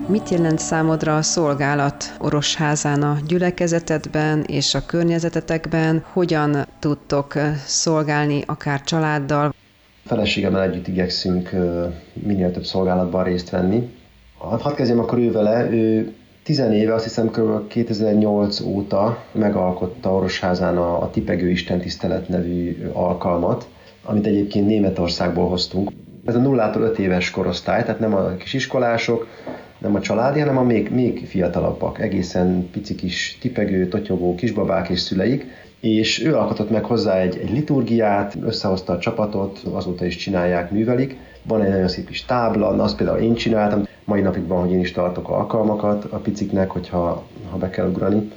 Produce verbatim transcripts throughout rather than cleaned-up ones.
Mit jelent számodra a szolgálat Orosházán a gyülekezetedben és a környezetetekben? Hogyan tudtok szolgálni akár családdal? Feleségemmel együtt igyekszünk minél több szolgálatban részt venni. Hadd kezdjem akkor ő vele. Ő tizenéve, azt hiszem kb. kétezer-nyolc óta megalkotta Orosházán a, a Tipegő istentisztelet nevű alkalmat, amit egyébként Németországból hoztunk. Ez a nullától öt éves korosztály, tehát nem a kis iskolások, nem a családi, hanem a még, még fiatalabbak, egészen pici kis tipegő, totyogó kisbabák és szüleik, és ő alkotott meg hozzá egy, egy liturgiát, összehozta a csapatot, azóta is csinálják, művelik. Van egy nagyon szép kis tábla, azt például én csináltam, mai napig van, hogy én is tartok alkalmakat a piciknek, hogyha ha be kell ugrani.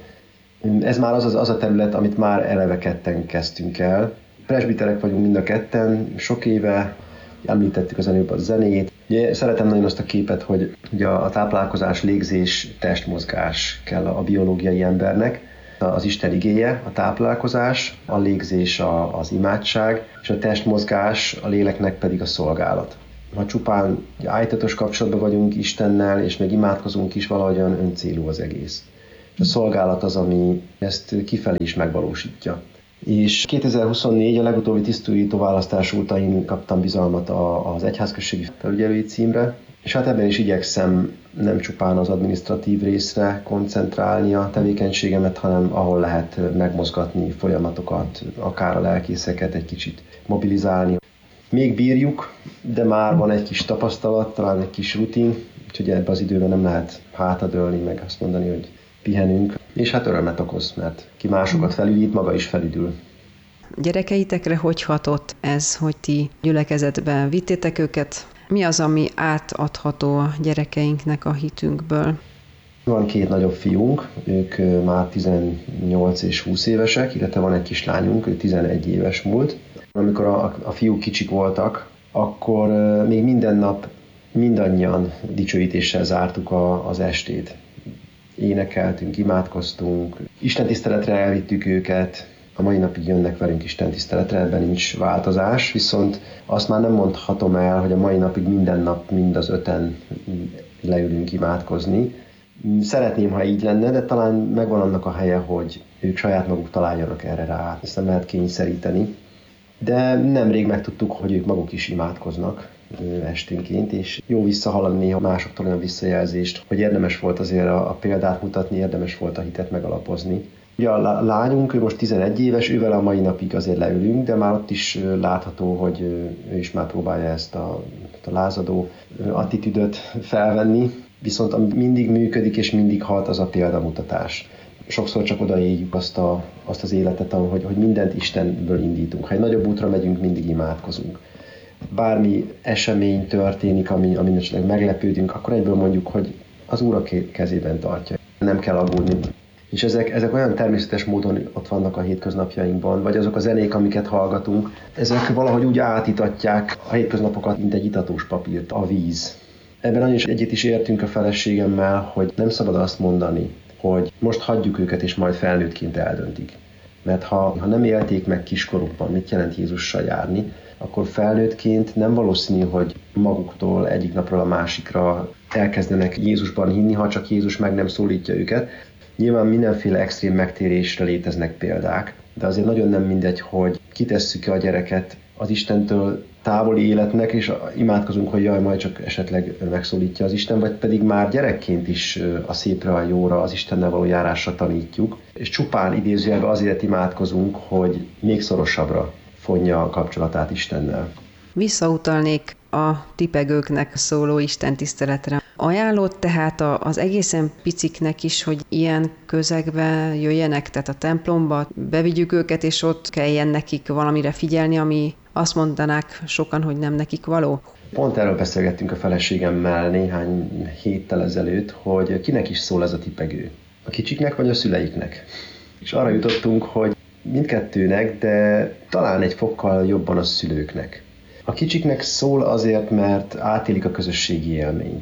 Ez már az, az, az a terület, amit már eleve ketten kezdtünk el. Presbiterek vagyunk mind a ketten, sok éve, említettük az előbb a zenét. Ugye, szeretem nagyon azt a képet, hogy ugye a táplálkozás, légzés, testmozgás kell a biológiai embernek. Az Isten igéje, a táplálkozás, a légzés a, az imádság, és a testmozgás, a léleknek pedig a szolgálat. Ha csupán ájtatos kapcsolatban vagyunk Istennel, és még imádkozunk is, valahogyan öncélú az egész. És a szolgálat az, ami ezt kifelé is megvalósítja. És kétezer-huszonnégy a legutóbbi tisztújító választás óta én kaptam bizalmat az egyházközségi felügyelői címre, és hát ebben is igyekszem nem csupán az adminisztratív részre koncentrálni a tevékenységemet, hanem ahol lehet megmozgatni folyamatokat, akár a lelkészeket egy kicsit mobilizálni. Még bírjuk, de már van egy kis tapasztalat, talán egy kis rutin, úgyhogy ebben az időben nem lehet hátradőlni, meg azt mondani, hogy pihenünk, és hát örömet okoz, mert ki másokat felügyít, maga is felüdül. Gyerekeitekre hogy hatott ez, hogy ti gyülekezetben vittétek őket? Mi az, ami átadható a gyerekeinknek a hitünkből? Van két nagyobb fiunk, ők már tizennyolc és húsz évesek, illetve van egy kislányunk, ő tizenegy éves múlt. Amikor a, a fiúk kicsik voltak, akkor még minden nap mindannyian dicsőítéssel zártuk a, az estét. Énekeltünk, imádkoztunk, istentiszteletre elvittük őket, a mai napig jönnek velünk istentiszteletre, ebben nincs változás, viszont azt már nem mondhatom el, hogy a mai napig minden nap mind az öten leülünk imádkozni. Szeretném, ha így lenne, de talán megvan annak a helye, hogy ők saját maguk találjanak erre rá, ezt nem lehet kényszeríteni. De nemrég megtudtuk, hogy ők maguk is imádkoznak esténként, és jó visszahallani néha másoktól olyan visszajelzést, hogy érdemes volt azért a, a példát mutatni, érdemes volt a hitet megalapozni. Ugye a lányunk, ő most tizenegy éves, ővel a mai napig azért leülünk, de már ott is látható, hogy ő is már próbálja ezt a, a lázadó attitűdöt felvenni, viszont ami mindig működik és mindig hat, az a példamutatás. Sokszor csak odaéljük azt, a, azt az életet, hogy, hogy mindent Istenből indítunk. Ha egy nagyobb útra megyünk, mindig imádkozunk. Bármi esemény történik, ami, amin esetleg meglepődünk, akkor egyből mondjuk, hogy az Úr a kezében tartja. Nem kell aggódni. És ezek, ezek olyan természetes módon ott vannak a hétköznapjainkban, vagy azok a zenék, amiket hallgatunk, ezek valahogy úgy átítatják a hétköznapokat, mint egy itatós papírt, a víz. Ebben nagyon is egyet is értünk a feleségemmel, hogy nem szabad azt mondani, hogy most hagyjuk őket, és majd felnőttként eldöntik. Mert ha, ha nem élték meg kiskorukban, mit jelent Jézussal járni, akkor felnőttként nem valószínű, hogy maguktól egyik napról a másikra elkezdenek Jézusban hinni, ha csak Jézus meg nem szólítja őket. Nyilván mindenféle extrém megtérésre léteznek példák, de azért nagyon nem mindegy, hogy kitesszük-e a gyereket az Istentől távoli életnek, és imádkozunk, hogy jaj, majd csak esetleg megszólítja az Isten, vagy pedig már gyerekként is a szépre, a jóra, az Istennel való járásra tanítjuk, és csupán idézőjelben azért imádkozunk, hogy még szorosabbra fonja a kapcsolatát Istennel. Visszautalnék a tipegőknek szóló istentiszteletre. Ajánlott tehát az egészen piciknek is, hogy ilyen közegbe jöjjenek, tehát a templomba, bevigyük őket, és ott kelljen nekik valamire figyelni, ami azt mondanák sokan, hogy nem nekik való? Pont erről beszélgettünk a feleségemmel néhány héttel ezelőtt, hogy kinek is szól ez a tipegő. A kicsiknek vagy a szüleiknek? És arra jutottunk, hogy mindkettőnek, de talán egy fokkal jobban a szülőknek. A kicsiknek szól azért, mert átélik a közösségi élményt.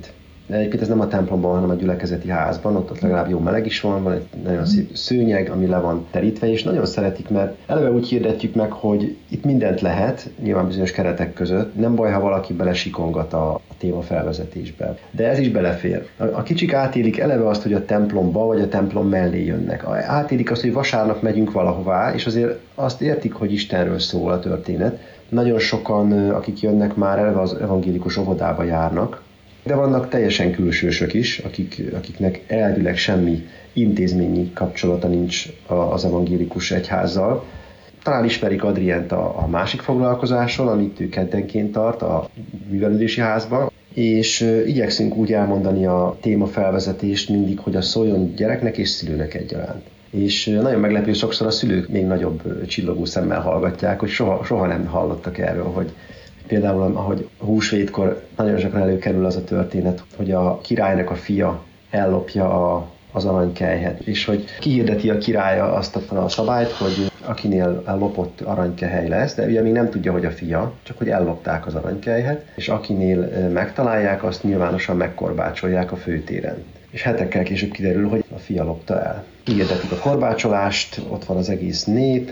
De egyébként ez nem a templomban, hanem a gyülekezeti házban, ott, ott legalább jó meleg is van, van egy nagyon szép szőnyeg, ami le van terítve, és nagyon szeretik, mert eleve úgy hirdetjük meg, hogy itt mindent lehet, nyilván bizonyos keretek között, nem baj, ha valaki belesikongat a, a téma felvezetésbe. De ez is belefér. A, a kicsik átélik eleve azt, hogy a templomba vagy a templom mellé jönnek. Átélik azt, hogy vasárnap megyünk valahová, és azért azt értik, hogy Istenről szól a történet. Nagyon sokan, akik jönnek, már eleve az evangélikus óvodába járnak, de vannak teljesen külsősök is, akik, akiknek elvileg semmi intézményi kapcsolata nincs az evangélikus egyházzal. Talán ismerik Adrient a, a másik foglalkozáson, amit ő keddenként tart a művelődési házban, és igyekszünk úgy elmondani a témafelvezetést mindig, hogy az szóljon gyereknek és szülőnek egyaránt. És nagyon meglepő, sokszor a szülők még nagyobb csillogó szemmel hallgatják, hogy soha, soha nem hallottak erről, hogy például, ahogy húsvétkor nagyon sokan előkerül az a történet, hogy a királynak a fia ellopja a, az aranykelyhet, és hogy kihirdeti a királya azt a, a szabályt, hogy akinél ellopott aranykehely lesz, de ugye még nem tudja, hogy a fia, csak hogy ellopták az aranykelyhet, és akinél megtalálják, azt nyilvánosan megkorbácsolják a főtéren. És hetekkel később kiderül, hogy a fia lopta el. Hirdetik a korbácsolást, ott van az egész nép,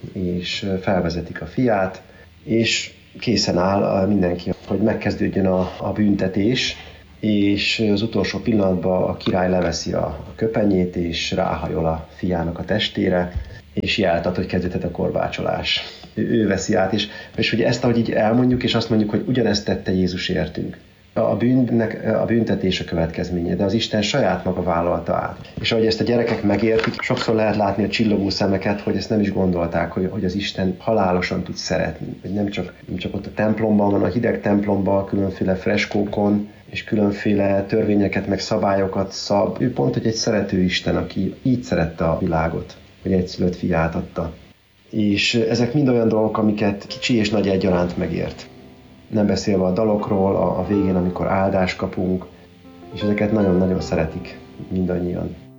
és felvezetik a fiát, és készen áll mindenki, hogy megkezdődjön a, a büntetés, és az utolsó pillanatban a király leveszi a, a köpenyét, és ráhajol a fiának a testére, és jelt ad, hogy kezdődhet a korbácsolás. Ő, ő veszi át, és, és ugye ezt, ahogy így elmondjuk, és azt mondjuk, hogy ugyanezt tette Jézus értünk. A bűnnek a büntetés a következménye, de az Isten saját maga vállalta át. És ahogy ezt a gyerekek megértik, sokszor lehet látni a csillogó szemeket, hogy ezt nem is gondolták, hogy, hogy az Isten halálosan tud szeretni. Hogy nem csak, nem csak ott a templomban van, a hideg templomban, különféle freskókon, és különféle törvényeket, meg szabályokat szab. Ő pont, hogy egy szerető Isten, aki így szerette a világot, hogy egyszülött fiát adta. És ezek mind olyan dolgok, amiket kicsi és nagy egyaránt megért. Nem beszélve a dalokról, a, a végén, amikor áldást kapunk, és ezeket nagyon-nagyon szeretik mindannyian.